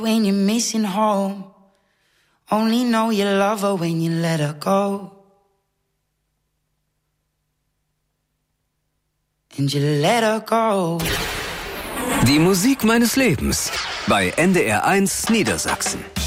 When you're missing home, only know you love her when you let her go. And you let her go. Die Musik meines Lebens bei NDR 1 Niedersachsen.